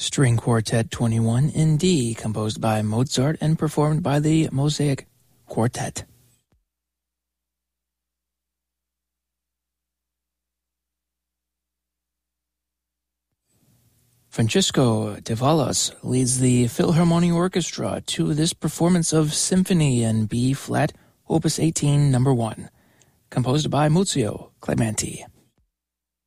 String Quartet 21 in D, composed by Mozart and performed by the Mosaic Quartet. Francisco Davalos leads the Philharmonic Orchestra to this performance of Symphony in B-flat, Opus 18, No. 1, composed by Muzio Clementi.